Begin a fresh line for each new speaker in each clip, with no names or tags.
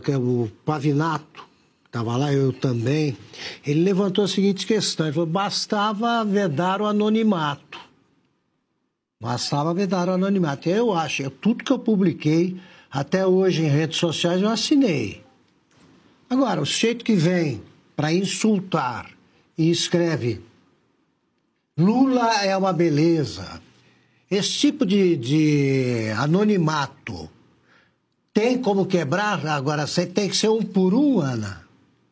que é o Pavinato, estava lá, eu também, ele levantou a seguinte questão, ele falou, bastava vedar o anonimato. Bastava vedar o anonimato. Eu acho, tudo que eu publiquei, até hoje em redes sociais, eu assinei. Agora, o sujeito que vem para insultar e escreve Lula é uma beleza, esse tipo de anonimato tem como quebrar? Agora, você tem que ser um por um, Ana?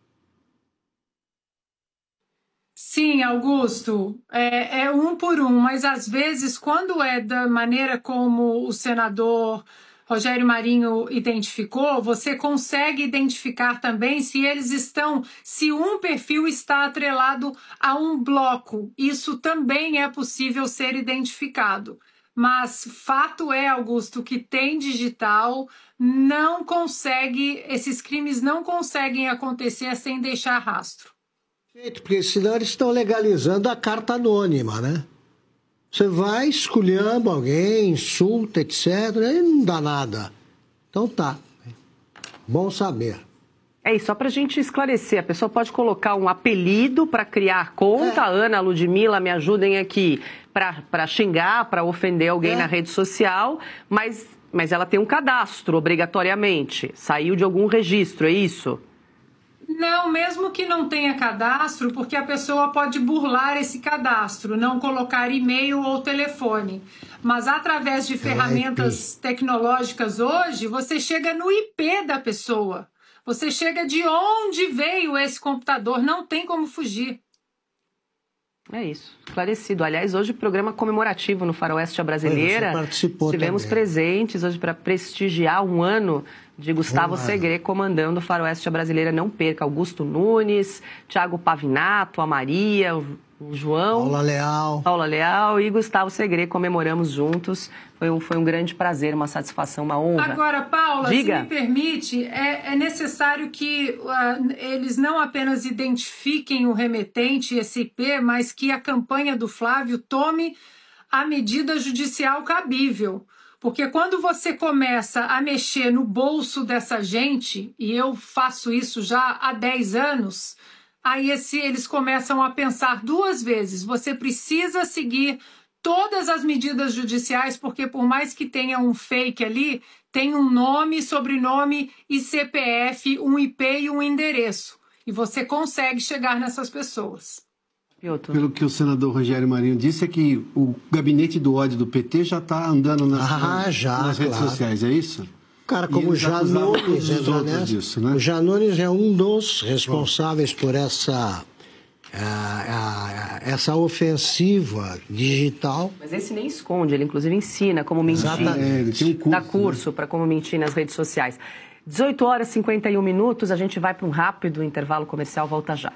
Sim, Augusto, é um por um, mas às vezes, quando é da maneira como o senador Rogério Marinho identificou, você consegue identificar também se um perfil está atrelado a um bloco. Isso também é possível ser identificado. Mas fato é, Augusto, que tem digital, esses crimes não conseguem acontecer sem deixar rastro.
Porque senão eles estão legalizando a carta anônima, né? Você vai esculhamba alguém, insulta, etc., e não dá nada. Então tá. Bom saber.
É isso, só para a gente esclarecer, a pessoa pode colocar um apelido para criar conta, Ana, Ludmila, me ajudem aqui, para xingar, para ofender alguém na rede social, mas ela tem um cadastro, obrigatoriamente. Saiu de algum registro, é isso?
Não, mesmo que não tenha cadastro, porque a pessoa pode burlar esse cadastro, não colocar e-mail ou telefone. Mas através de ferramentas tecnológicas hoje, você chega no IP da pessoa. Você chega de onde veio esse computador, não tem como fugir.
É isso, esclarecido. Aliás, hoje programa comemorativo no Faroeste Brasileira.
Você participou
Estivemos
também.
presentes hoje para prestigiar um ano de Gustavo Segré comandando o Faroeste Brasileira. Não perca, Augusto Nunes, Thiago Pavinato, a Maria, o João, Paula Leal e Gustavo Segré, comemoramos juntos. Foi um grande prazer, uma satisfação, uma honra.
Agora, Paula,
Diga.
se me permite, é necessário que eles não apenas identifiquem o remetente, esse IP, mas que a campanha do Flávio tome a medida judicial cabível. Porque quando você começa a mexer no bolso dessa gente, e eu faço isso já há 10 anos, aí eles começam a pensar duas vezes. Você precisa seguir todas as medidas judiciais, porque por mais que tenha um fake ali, tem um nome, sobrenome e CPF, um IP e um endereço. E você consegue chegar nessas pessoas.
Pelo que o senador Rogério Marinho disse, é que o gabinete do ódio do PT já está andando nas redes sociais, é isso?
Cara, como o Janones entra nessa, disso, né? O Janones é um dos responsáveis por essa ofensiva digital.
Mas esse nem esconde, ele inclusive ensina como mentir.
Ele tem um curso,
dá curso para como mentir nas redes sociais. 18 horas e 51 minutos, a gente vai para um rápido intervalo comercial, volta já.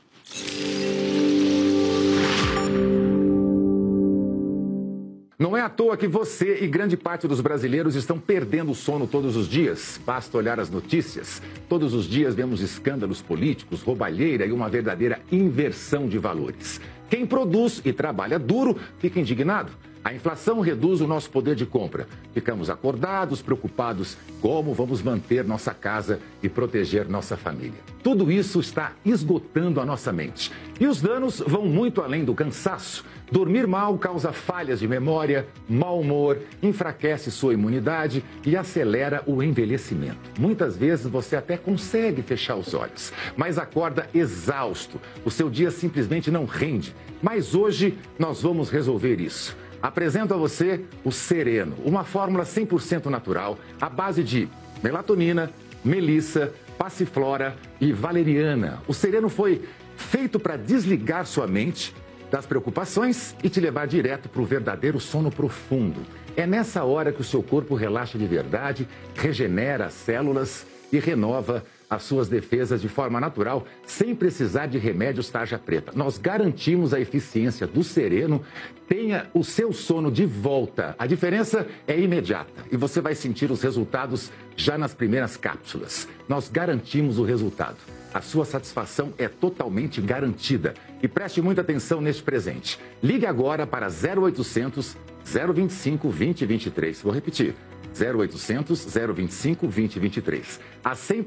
Não é à toa que você e grande parte dos brasileiros estão perdendo o sono todos os dias. Basta olhar as notícias. Todos os dias vemos escândalos políticos, roubalheira e uma verdadeira inversão de valores. Quem produz e trabalha duro fica indignado. A inflação reduz o nosso poder de compra. Ficamos acordados, preocupados como vamos manter nossa casa e proteger nossa família. Tudo isso está esgotando a nossa mente. E os danos vão muito além do cansaço. Dormir mal causa falhas de memória, mau humor, enfraquece sua imunidade e acelera o envelhecimento. Muitas vezes você até consegue fechar os olhos, mas acorda exausto. O seu dia simplesmente não rende. Mas hoje nós vamos resolver isso. Apresento a você o Sereno, uma fórmula 100% natural, à base de melatonina, melissa, passiflora e valeriana. O Sereno foi feito para desligar sua mente das preocupações e te levar direto para o verdadeiro sono profundo. É nessa hora que o seu corpo relaxa de verdade, regenera as células e renova as suas defesas de forma natural, sem precisar de remédios tarja preta. Nós garantimos a eficiência do Sereno. Tenha o seu sono de volta. A diferença é imediata e você vai sentir os resultados já nas primeiras cápsulas. Nós garantimos o resultado. A sua satisfação é totalmente garantida. E preste muita atenção neste presente. Ligue agora para 0800 025 2023. Vou repetir. 0800 025 2023.